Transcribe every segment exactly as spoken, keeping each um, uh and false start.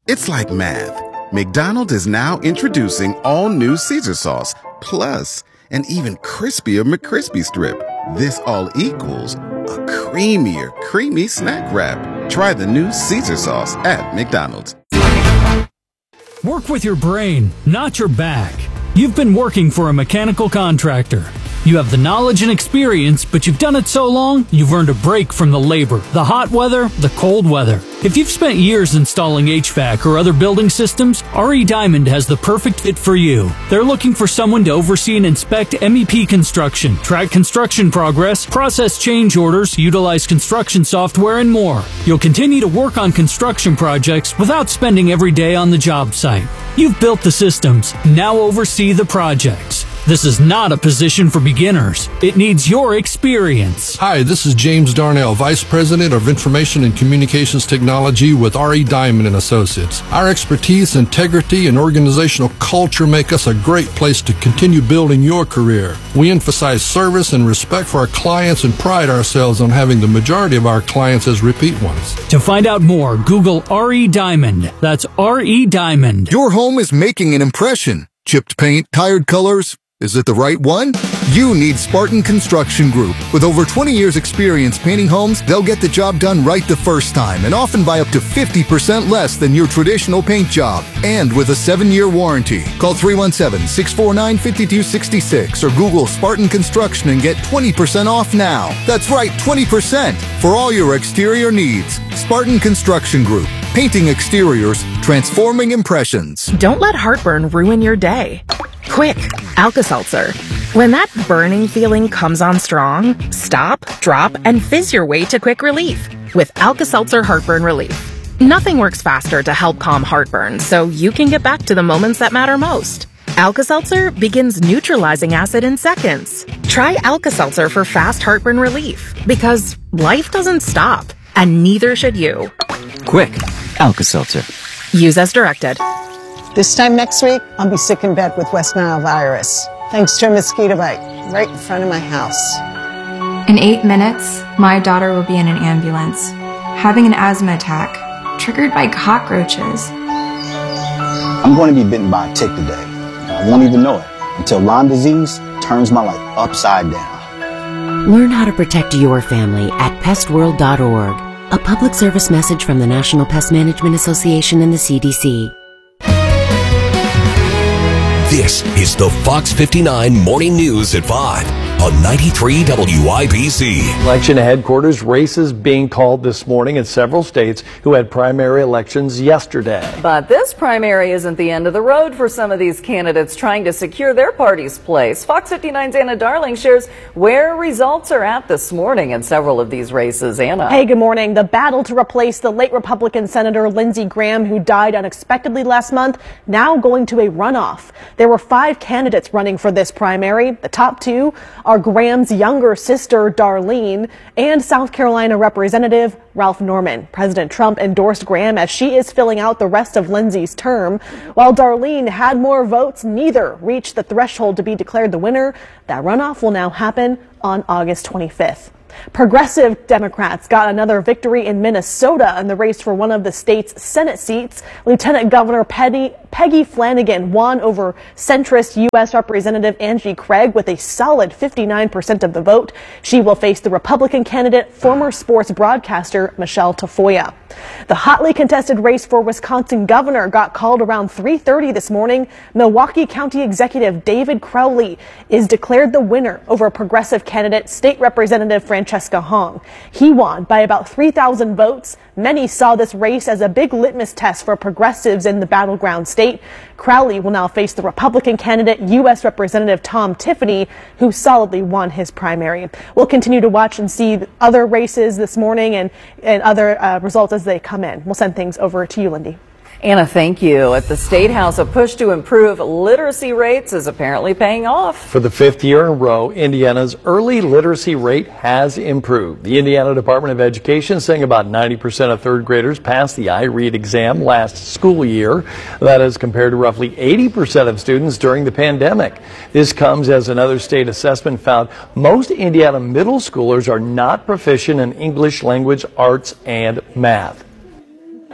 It's like math. McDonald's is now introducing all new Caesar sauce, plus an even crispier McCrispy strip. This all equals a creamier, creamy snack wrap. Try the new Caesar sauce at McDonald's. Work with your brain, not your back. You've been working for a mechanical contractor. You have the knowledge and experience, but you've done it so long, you've earned a break from the labor, the hot weather, the cold weather. If you've spent years installing H V A C or other building systems, R E Diamond has the perfect fit for you. They're looking for someone to oversee and inspect M E P construction, track construction progress, process change orders, utilize construction software, and more. You'll continue to work on construction projects without spending every day on the job site. You've built the systems, now oversee the projects. This is not a position for beginners. It needs your experience. Hi, this is James Darnell, Vice President of Information and Communications Technology with R E Diamond and Associates. Our expertise, integrity, and organizational culture make us a great place to continue building your career. We emphasize service and respect for our clients and pride ourselves on having the majority of our clients as repeat ones. To find out more, Google R E Diamond. That's R E Diamond. Your home is making an impression. Chipped paint, tired colors. Is it the right one? You need Spartan Construction Group. With over twenty years experience painting homes, they'll get the job done right the first time and often by up to fifty percent less than your traditional paint job. And with a seven-year warranty. Call three one seven, six four nine, five two six six or Google Spartan Construction and get twenty percent off now. That's right, twenty percent for all your exterior needs. Spartan Construction Group. Painting exteriors, transforming impressions. Don't let heartburn ruin your day. Quick, Alka-Seltzer. When that burning feeling comes on strong, stop, drop, and fizz your way to quick relief with Alka-Seltzer Heartburn Relief. Nothing works faster to help calm heartburn, so you can get back to the moments that matter most. Alka-Seltzer begins neutralizing acid in seconds. Try Alka-Seltzer for fast heartburn relief, because life doesn't stop, and neither should you. Quick, Alka-Seltzer. Use as directed. This time next week, I'll be sick in bed with West Nile virus, thanks to a mosquito bite right in front of my house. In eight minutes, my daughter will be in an ambulance, having an asthma attack, triggered by cockroaches. I'm going to be bitten by a tick today. I won't even know it until Lyme disease turns my life upside down. Learn how to protect your family at pest world dot org. A public service message from the National Pest Management Association and the C D C. This is the Fox fifty-nine Morning News at five on ninety-three W I B C. Election headquarters races being called this morning in several states who had primary elections yesterday. But this primary isn't the end of the road for some of these candidates trying to secure their party's place. Fox fifty-nine's Anna Darling shares where results are at this morning in several of these races. Anna. Hey, good morning. The battle to replace the late Republican Senator Lindsey Graham, who died unexpectedly last month, now going to a runoff. There were five candidates running for this primary. The top two are Graham's younger sister, Darlene, and South Carolina Representative Ralph Norman. President Trump endorsed Graham as she is filling out the rest of Lindsey's term. While Darlene had more votes, neither reached the threshold to be declared the winner. That runoff will now happen on August twenty-fifth. Progressive Democrats got another victory in Minnesota in the race for one of the state's Senate seats. Lieutenant Governor Peggy, Peggy Flanagan won over centrist U S Representative Angie Craig with a solid fifty-nine percent of the vote. She will face the Republican candidate, former sports broadcaster Michelle Tafoya. The hotly contested race for Wisconsin governor got called around three thirty this morning. Milwaukee County Executive David Crowley is declared the winner over progressive candidate, State Representative Francesca Hong. He won by about three thousand votes. Many saw this race as a big litmus test for progressives in the battleground state. Crowley will now face the Republican candidate, U S Representative Tom Tiffany, who solidly won his primary. We'll continue to watch and see other races this morning and, and other uh, results as they come in. We'll send things over to you, Lindy. Anna, thank you. At the State House, a push to improve literacy rates is apparently paying off. For the fifth year in a row, Indiana's early literacy rate has improved. The Indiana Department of Education saying about ninety percent of third graders passed the iRead exam last school year. That is compared to roughly eighty percent of students during the pandemic. This comes as another state assessment found most Indiana middle schoolers are not proficient in English language arts and math.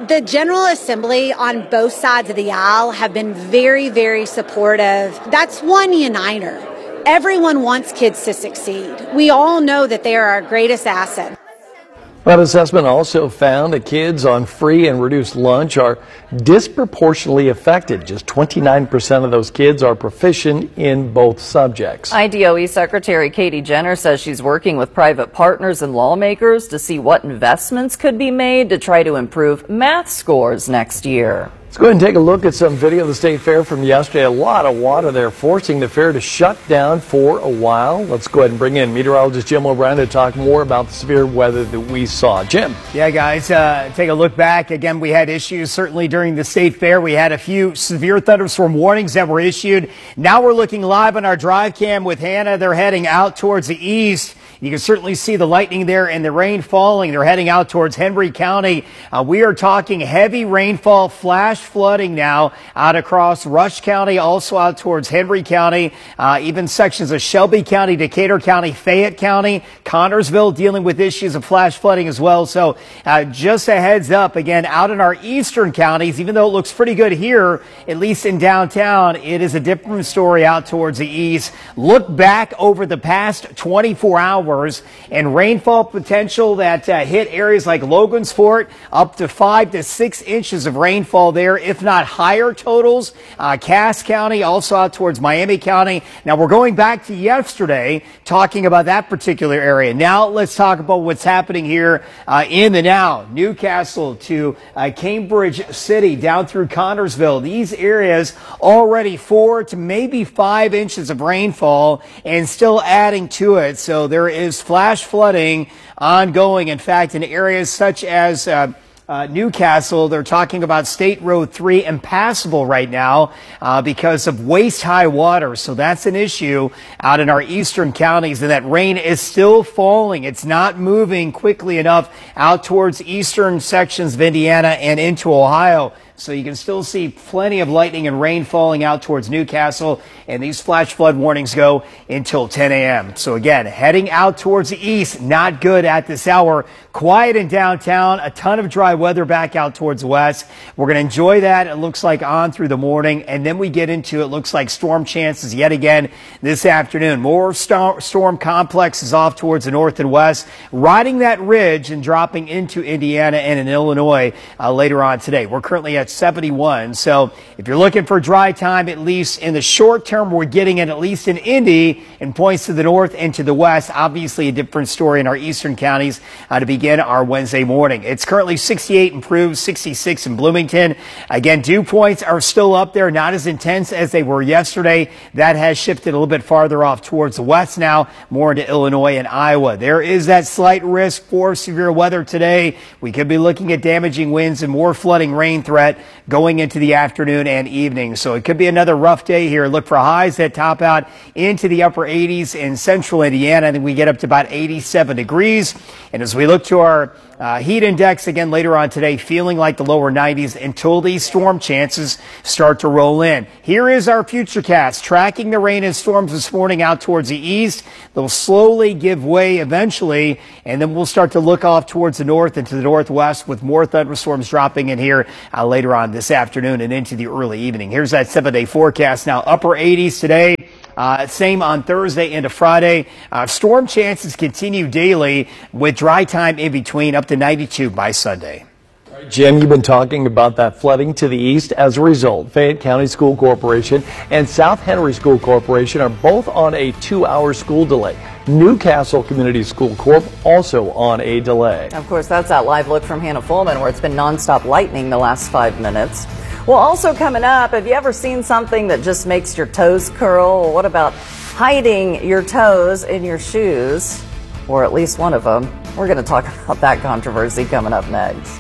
The General Assembly on both sides of the aisle have been very, very supportive. That's one uniter. Everyone wants kids to succeed. We all know that they are our greatest asset. That assessment also found that kids on free and reduced lunch are disproportionately affected. Just twenty-nine percent of those kids are proficient in both subjects. I D O E Secretary Katie Jenner says she's working with private partners and lawmakers to see what investments could be made to try to improve math scores next year. Let's go ahead and take a look at some video of the state fair from yesterday. A lot of water there, forcing the fair to shut down for a while. Let's go ahead and bring in meteorologist Jim O'Brien to talk more about the severe weather that we saw. Jim. Yeah, guys, uh, take a look back. Again, we had issues certainly during the state fair. We had a few severe thunderstorm warnings that were issued. Now we're looking live on our drive cam with Hannah. They're heading out towards the east. You can certainly see the lightning there and the rain falling. They're heading out towards Henry County. Uh, we are talking heavy rainfall, flash flooding now out across Rush County, also out towards Henry County, uh, even sections of Shelby County, Decatur County, Fayette County, Connorsville dealing with issues of flash flooding as well. So uh, just a heads up, again, out in our eastern counties, even though it looks pretty good here, at least in downtown, it is a different story out towards the east. Look back over the past twenty-four hours. And rainfall potential that uh, hit areas like Logansport, up to five to six inches of rainfall there, if not higher totals. Uh, Cass County, also out towards Miami County. Now we're going back to yesterday, talking about that particular area. Now let's talk about what's happening here uh, in the now. Newcastle to uh, Cambridge City, down through Connorsville. These areas already four to maybe five inches of rainfall and still adding to it. So there is is flash flooding ongoing. In fact, in areas such as uh, uh, Newcastle, they're talking about State Road three impassable right now uh, because of waist-high water. So that's an issue out in our eastern counties, and that rain is still falling. It's not moving quickly enough out towards eastern sections of Indiana and into Ohio. So you can still see plenty of lightning and rain falling out towards Newcastle, and these flash flood warnings go until ten a m So again, heading out towards the east, not good at this hour. Quiet in downtown, a ton of dry weather back out towards the west. We're going to enjoy that, it looks like, on through the morning, and then we get into, it looks like, storm chances yet again this afternoon. More st- storm complexes off towards the north and west, riding that ridge and dropping into Indiana and in Illinois uh, later on today. We're currently at seventy-one. So if you're looking for dry time, at least in the short term, we're getting it at least in Indy and points to the north and to the west. Obviously a different story in our eastern counties uh, to begin our Wednesday morning. It's currently sixty-eight improved, sixty-six in Bloomington. Again, dew points are still up there, not as intense as they were yesterday. That has shifted a little bit farther off towards the west now, more into Illinois and Iowa. There is that slight risk for severe weather today. We could be looking at damaging winds and more flooding rain threat going into the afternoon and evening. So it could be another rough day here. Look for highs that top out into the upper eighties in central Indiana. I think we get up to about eighty-seven degrees. And as we look to our uh, heat index again later on today, feeling like the lower nineties until these storm chances start to roll in. Here is our futurecast, tracking the rain and storms this morning out towards the east. They'll slowly give way eventually, and then we'll start to look off towards the north and to the northwest with more thunderstorms dropping in here uh, later on this afternoon and into the early evening. Here's that seven-day forecast now. Upper eighties today. Uh, same on Thursday into Friday. Uh, storm chances continue daily with dry time in between, up to ninety-two by Sunday. Jim, you've been talking about that flooding to the east. As a result, Fayette County School Corporation and South Henry School Corporation are both on a two-hour school delay. Newcastle Community School Corp also on a delay. Of course, that's that live look from Hannah Fulman, where it's been nonstop lightning the last five minutes. Well, also coming up, have you ever seen something that just makes your toes curl? What about hiding your toes in your shoes, or at least one of them? We're going to talk about that controversy coming up next.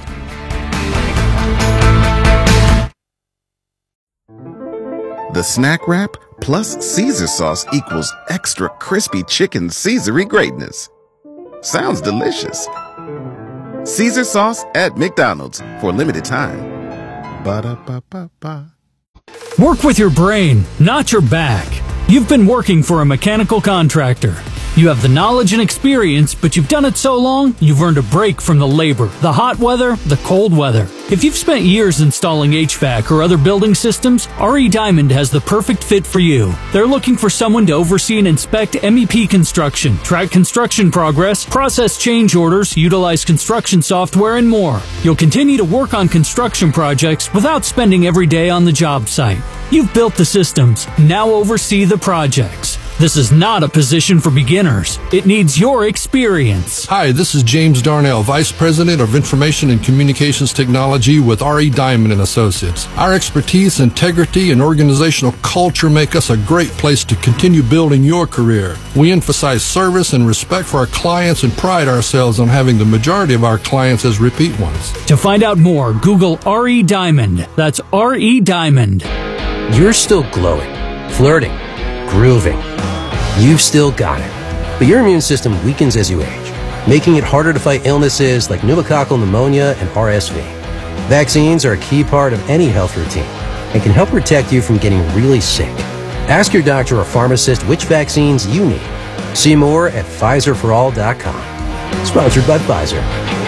The Snack Wrap plus Caesar sauce equals extra crispy chicken Caesary greatness. Sounds delicious. Caesar sauce at McDonald's for a limited time. Ba-da-ba-ba-ba. Work with your brain, not your back. You've been working for a mechanical contractor. You have the knowledge and experience, but you've done it so long, you've earned a break from the labor, the hot weather, the cold weather. If you've spent years installing H V A C or other building systems, R E Diamond has the perfect fit for you. They're looking for someone to oversee and inspect M E P construction, track construction progress, process change orders, utilize construction software, and more. You'll continue to work on construction projects without spending every day on the job site. You've built the systems, now oversee the projects. This is not a position for beginners. It needs your experience. Hi, this is James Darnell, Vice President of Information and Communications Technology with R E Diamond and Associates. Our expertise, integrity, and organizational culture make us a great place to continue building your career. We emphasize service and respect for our clients and pride ourselves on having the majority of our clients as repeat ones. To find out more, Google R E Diamond. That's R E Diamond. You're still glowing, flirting, grooving. You've still got it. But your immune system weakens as you age, making it harder to fight illnesses like pneumococcal pneumonia and R S V. Vaccines are a key part of any health routine and can help protect you from getting really sick. Ask your doctor or pharmacist which vaccines you need. See more at Pfizer for all dot com. Sponsored by Pfizer.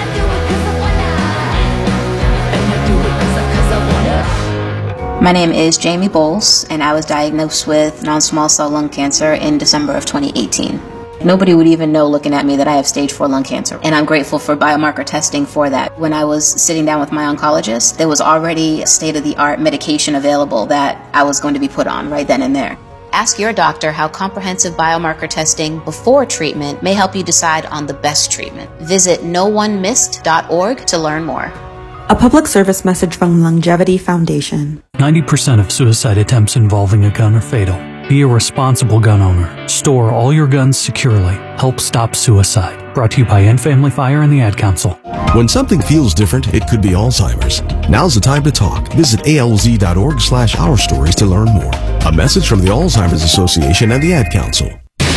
My name is Jamie Bowles, and I was diagnosed with non-small cell lung cancer in December of twenty eighteen. Nobody would even know looking at me that I have stage four lung cancer, and I'm grateful for biomarker testing for that. When I was sitting down with my oncologist, there was already state-of-the-art medication available that I was going to be put on right then and there. Ask your doctor how comprehensive biomarker testing before treatment may help you decide on the best treatment. Visit no one missed dot org to learn more. A public service message from Longevity Foundation. ninety percent of suicide attempts involving a gun are fatal. Be a responsible gun owner. Store all your guns securely. Help stop suicide. Brought to you by End Family Fire and the Ad Council. When something feels different, it could be Alzheimer's. Now's the time to talk. Visit A L Z dot org slash our stories to learn more. A message from the Alzheimer's Association and the Ad Council.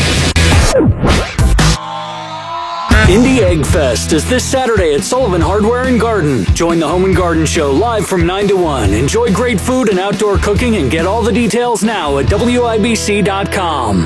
Indie Egg Fest is this Saturday at Sullivan Hardware and Garden. Join the Home and Garden Show live from nine to one. Enjoy great food and outdoor cooking and get all the details now at W I B C dot com.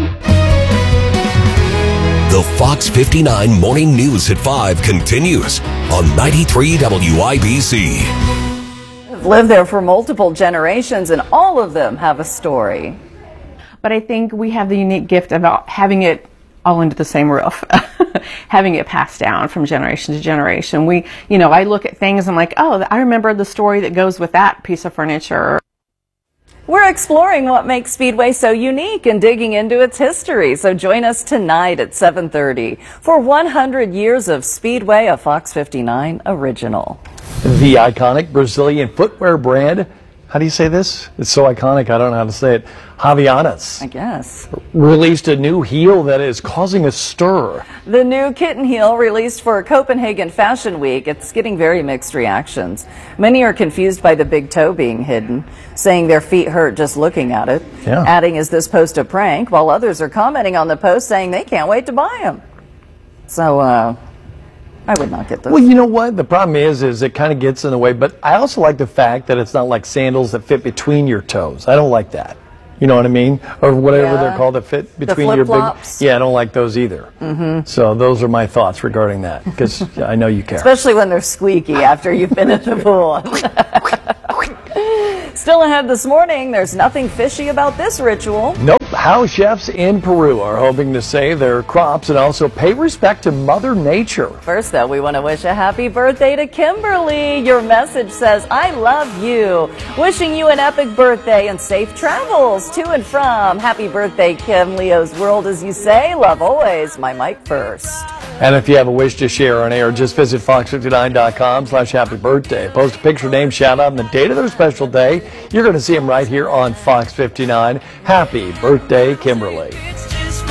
The Fox fifty-nine Morning News at five continues on ninety-three W I B C. I've lived there for multiple generations, and all of them have a story. But I think we have the unique gift of having it all under the same roof, having it passed down from generation to generation. We, you know, I look at things and I'm like, oh, I remember the story that goes with that piece of furniture. We're exploring what makes Speedway so unique and digging into its history. So join us tonight at seven thirty for one hundred years of Speedway, a Fox fifty-nine original. The iconic Brazilian footwear brand, how do you say this? It's so iconic, I don't know how to say it. Havaianas. I guess. Released a new heel that is causing a stir. The new kitten heel released for Copenhagen Fashion Week. It's getting very mixed reactions. Many are confused by the big toe being hidden, saying their feet hurt just looking at it. Yeah. Adding, is this post a prank? While others are commenting on the post saying they can't wait to buy them. So, uh... I would not get those. Well, you know what? The problem is, is it kind of gets in the way, but I also like the fact that it's not like sandals that fit between your toes. I don't like that. You know what I mean? Or whatever Yeah. they're called that fit between The your big... flip-flops. Yeah, I don't like those either. Mm-hmm. So those are my thoughts regarding that, because I know you care. Especially when they're squeaky after you've been in the pool. Still ahead this morning, there's nothing fishy about this ritual. Nope. House chefs in Peru are hoping to save their crops and also pay respect to Mother Nature. First, though, we want to wish a happy birthday to Kimberly. Your message says, I love you. Wishing you an epic birthday and safe travels to and from. Happy birthday, Kim. Leo's world, as you say. Love always. My mic first. And if you have a wish to share on air, just visit fox fifty-nine dot com slash happy birthday. Post a picture, name, shout out, and the date of their special day. You're going to see them right here on Fox fifty-nine. Happy birthday, Kimberly.